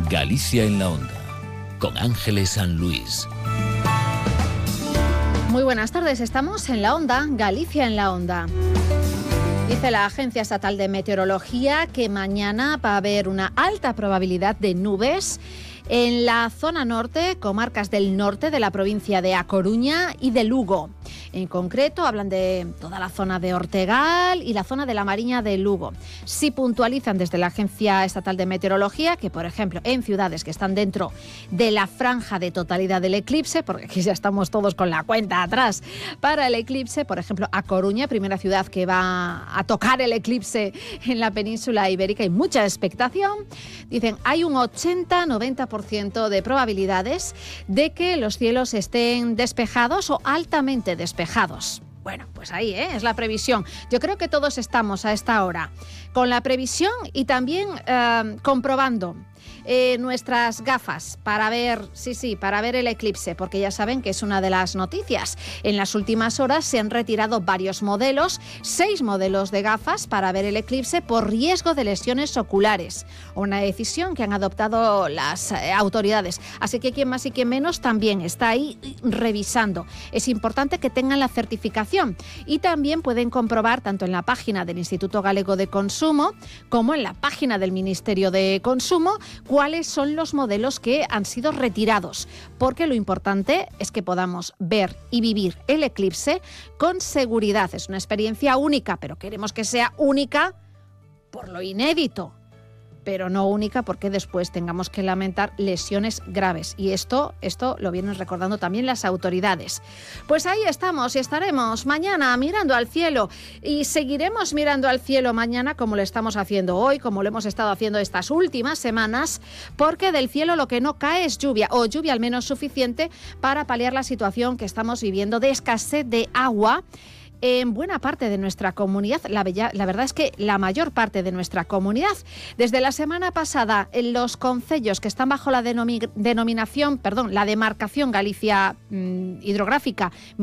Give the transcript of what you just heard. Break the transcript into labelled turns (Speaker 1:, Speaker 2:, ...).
Speaker 1: Galicia en la Onda, con Ángeles San Luis.
Speaker 2: Muy buenas tardes, estamos en la Onda, Galicia en la Onda. Dice la Agencia Estatal de Meteorología que mañana va a haber una alta probabilidad de nubes en la zona norte, comarcas del norte de la provincia de A Coruña y de Lugo. En concreto, hablan de toda la zona de Ortegal y la zona de la Mariña de Lugo. Sí puntualizan desde la Agencia Estatal de Meteorología que, por ejemplo, en ciudades que están dentro de la franja de totalidad del eclipse, porque aquí ya estamos todos con la cuenta atrás para el eclipse, por ejemplo, A Coruña, primera ciudad que va a tocar el eclipse en la península ibérica, y mucha expectación. Dicen, hay un 80-90% de probabilidades de que los cielos estén despejados o altamente despejados. Bueno, pues ahí es la previsión. Yo creo que todos estamos a esta hora con la previsión y también comprobando nuestras gafas para ver, para ver el eclipse, porque ya saben que es una de las noticias. En las últimas horas se han retirado varios modelos, 6 modelos de gafas para ver el eclipse por riesgo de lesiones oculares. Una decisión que han adoptado las autoridades. Así que quien más y quien menos también está ahí revisando. Es importante que tengan la certificación y también pueden comprobar tanto en la página del Instituto Galego de Consumo como en la página del Ministerio de Consumo cuáles son los modelos que han sido retirados, porque lo importante es que podamos ver y vivir el eclipse con seguridad. Es una experiencia única, pero queremos que sea única por lo inédito, pero no única porque después tengamos que lamentar lesiones graves. Y esto lo vienen recordando también las autoridades. Pues ahí estamos y estaremos mañana mirando al cielo y seguiremos mirando al cielo mañana como lo estamos haciendo hoy, como lo hemos estado haciendo estas últimas semanas, porque del cielo lo que no cae es lluvia, o lluvia al menos suficiente para paliar la situación que estamos viviendo de escasez de agua en buena parte de nuestra comunidad. La verdad es que la mayor parte de nuestra comunidad. Desde la semana pasada, en los concellos que están bajo la demarcación Galicia hidrográfica